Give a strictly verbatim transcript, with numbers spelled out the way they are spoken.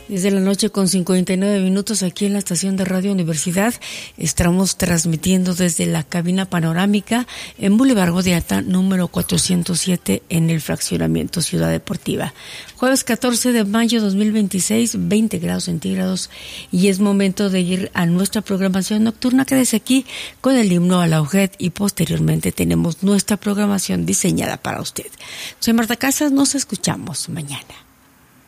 diez de la noche con cincuenta y nueve minutos aquí en la estación de Radio Universidad. Estamos transmitiendo desde la cabina panorámica en Boulevard Godiata, número cuatrocientos siete, en el fraccionamiento Ciudad Deportiva. Jueves catorce de mayo dos mil veintiséis, veinte grados centígrados, y es momento de ir a nuestra programación nocturna. Quédese aquí con el himno a la U G E D y posteriormente tenemos nuestra programación diseñada para usted. Soy Marta Casas, nos escuchamos mañana.